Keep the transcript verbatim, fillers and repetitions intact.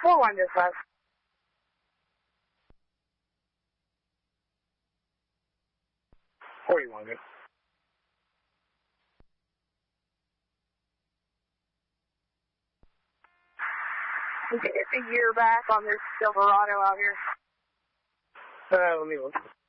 four one dispatch. forty-one, good. We can get a year back on this Silverado out here. Uh, let me look.